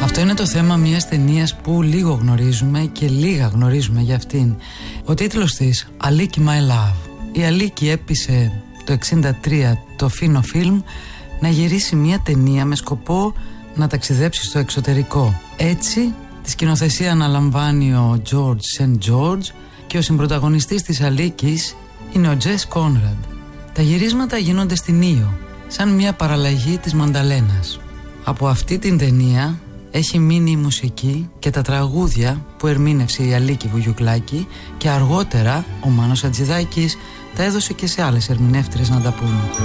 Αυτό είναι το θέμα μιας ταινίας που λίγο γνωρίζουμε και λίγα γνωρίζουμε για αυτήν. Ο τίτλος της, Αλίκη My Love. Η Αλίκη έπεισε το 1963 το Φίνο Φιλμ να γυρίσει μια ταινία με σκοπό να ταξιδέψει στο εξωτερικό. Έτσι, τη σκηνοθεσία αναλαμβάνει ο George St. George και ο συμπρωταγωνιστής της Αλίκης είναι ο Jess Conrad. Τα γυρίσματα γίνονται στην Ήο, σαν μια παραλλαγή της Μανταλένας. Από αυτή την ταινία έχει μείνει η μουσική και τα τραγούδια που ερμήνευσε η Αλίκη Βουγιουκλάκη και αργότερα ο Μάνος Ατζηδάκης τα έδωσε και σε άλλες ερμηνεύτριες να τα πούν.